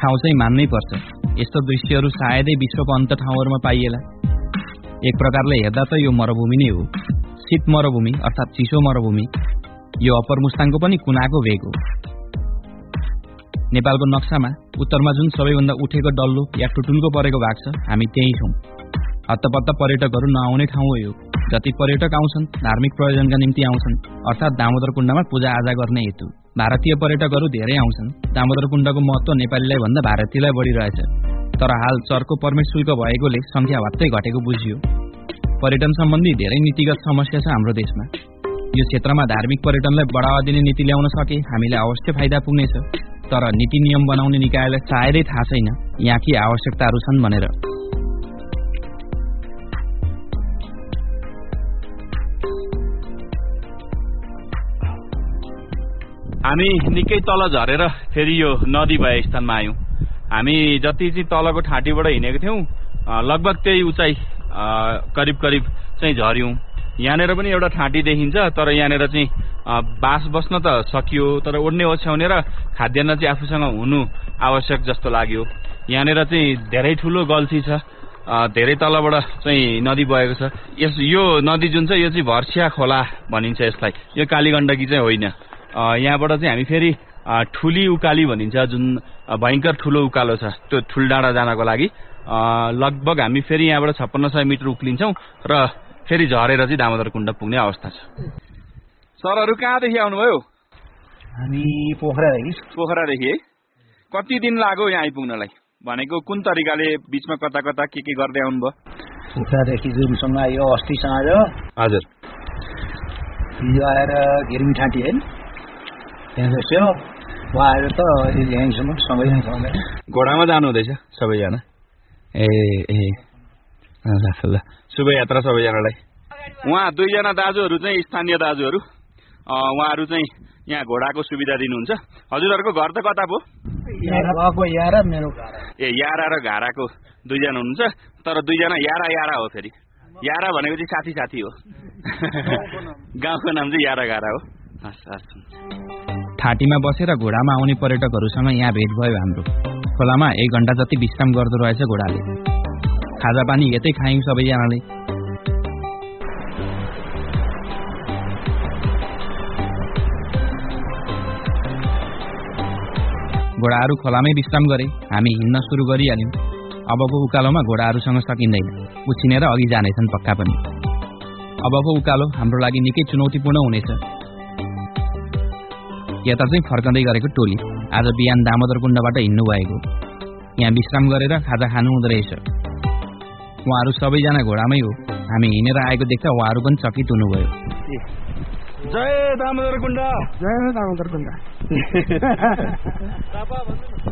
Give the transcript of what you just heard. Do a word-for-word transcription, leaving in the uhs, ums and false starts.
ठाउँ चाहिँ मान्नै पर्छ। यस्तो दृश्यहरू सायदै विश्वको अन्त ठाउँहरूमा पाइएला। एक प्रकारले हेर्दा त यो मरुभूमि नै हो, शीत मरुभूमि अर्थात् चिसो मरुभूमि। यो अप्पर मुस्ताङको पनि कुनाको भेग हो। नेपालको नक्सामा उत्तरमा जुन सबैभन्दा उठेको डल्लो या टुटुल्को परेको भाग छ, हामी त्यही छौँ। हत्तपत्त पर्यटकहरू नआउने ठाउँ हो यो। जति पर्यटक आउँछन् धार्मिक प्रयोजनका निम्ति आउँछन्, अर्थात् दामोदर कुण्डमा पूजाआजा गर्ने हेतु। भारतीय पर्यटकहरू धेरै आउँछन्। दामोदर कुण्डको महत्त्व नेपालीलाई भन्दा भारतीयलाई बढी रहेछ। तर हाल चर्को पर्मिट शुल्क भएकोले संख्या भत्तै घटेको बुझियो। पर्यटन सम्बन्धी धेरै नीतिगत समस्या छ हाम्रो देशमा। यो क्षेत्रमा धार्मिक पर्यटनलाई बढावा दिने नीति ल्याउन सके हामीलाई अवश्य फाइदा पुग्नेछ। तर नीति नियम बनाउने निकायलाई सायदै थाहा छैन यहाँकी आवश्यकताहरू छन् भनेर। हामी निकै तल झरेर फेरि यो नदी भए स्थानमा आयौँ। हामी जति चाहिँ तलको ठाँटीबाट हिँडेको थियौँ लगभग त्यही उचाइ करिब करिब चाहिँ झर्यौँ। यहाँनिर पनि एउटा ठाँटी देखिन्छ, तर यहाँनिर चाहिँ बास बस्न त सकियो, तर ओड्ने ओछ्याउने र खाद्यान्न चाहिँ आफूसँग हुनु आवश्यक जस्तो लाग्यो। यहाँनिर चाहिँ धेरै ठुलो गल्छी छ, धेरै तलबाट चाहिँ नदी बगेको छ। यस यो नदी जुन छ यो चाहिँ भर्सिया खोला भनिन्छ यसलाई, यो कालीगण्डकी चाहिँ होइन। यहाँबाट चाहिँ हामी फेरि ठुली उकाली भनिन्छ, जुन भयङ्कर ठुलो उकालो छ, त्यो ठुलडाँडा जानको लागि लगभग हामी फेरि यहाँबाट छप्पन्न सय मिटर उक्लिन्छौँ र फेरि झरेर चाहिँ दामोदर कुण्ड पुग्ने अवस्था छ। सरहरू कहाँदेखि आउनुभयो? हामी पोखरादेखि। पोखरादेखि है? कति दिन लाग्यो यहाँ आइपुग्नलाई? भनेको कुन तरिकाले बिचमा कता कता के के गर्दै आउनुभयो? पोखरादेखि जुनसँग आयो अस्ति साँझ। हजुर। हिजो आएर घिरिङ ठाँटी होइन, त्यहाँ बस्यो। आएर त अहिले यहीँसम्म सँगै नै छ। घोडामा जानु हुँदैछ सबैजना? ए ए ल ल, शुभयात्रा सबैजनालाई। उहाँ दुईजना दाजुहरू चाहिँ स्थानीय दाजुहरू, उहाँहरू चाहिँ यहाँ घोडाको सुविधा दिनुहुन्छ। हजुरहरूको घर त कता पो? यारा मेरो घारा। ए यारा र घाराको दुईजना हुनुहुन्छ, तर दुईजना यारा यारा हो। फेरि यारा भनेको चाहिँ साथी साथी हो। गाउँको नाम चाहिँ यारा घारा हो। हस् हस्। ठाँटीमा बसेर घोडामा आउने पर्यटकहरूसँग यहाँ भेट भयो हाम्रो। खोलामा एक घण्टा जति विश्राम गर्दो रहेछ घोडाले। खाजा पानी यतै खायौँ सबैजनाले। घोडाहरू खोलामै विश्राम गरे। हामी हिँड्न सुरु गरिहाल्यौँ। अबको उकालोमा घोडाहरूसँग सकिँदैन, उछिनेर अघि जानेछन् पक्का पनि। अबको उकालो हाम्रो लागि निकै चुनौतीपूर्ण हुनेछ। यता चाहिँ फर्कँदै गरेको टोली आज बिहान दामोदर कुण्डबाट हिँड्नु भएको। यहाँ विश्राम गरेर खाजा खानु हुँदो रहेछ। उहाँहरू सबैजना घोडामै हो। हामी हिँडेर आएको देख्दा उहाँहरू पनि चकित हुनुभयो। जय दामोदर कुण्ड। जय दामोदर कुण्ड।